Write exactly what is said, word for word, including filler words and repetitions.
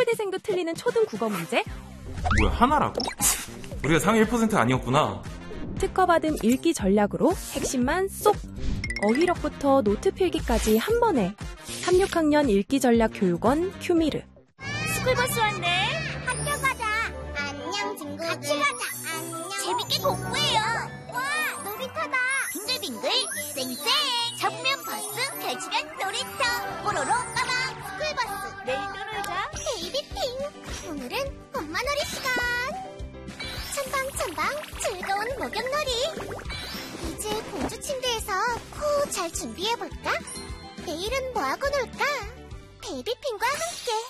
상위대생도 틀리는 초등 국어 문제? 뭐야, 하나라고? 우리가 상위 일 퍼센트 아니었구나. 특허받은 읽기 전략으로 핵심만 쏙! 어휘력부터 노트 필기까지 한 번에. 삼, 육 학년 읽기 전략 교육원 큐미르. 스쿨버스 왔네. 학교 가자. 안녕 친구들. 같이 가자. 안녕. 재밌게 공부해요. 와, 놀이터다. 빙글빙글 쌩쌩 전면 버스 펼치면 놀이터 뽀로로 까망 스쿨버스. 내일 또 놀자. 베이비핑. 오늘은 엄마 놀이 시간. 첨방첨방 즐거운 목욕놀이. 이제 공주 침대에서 코 잘 준비해볼까? 내일은 뭐하고 놀까? 베이비핑과 함께.